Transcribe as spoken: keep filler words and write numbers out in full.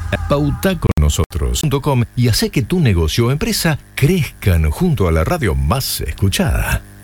Pauta con nosotros punto com y hace que tu negocio o empresa crezcan junto a la radio más escuchada.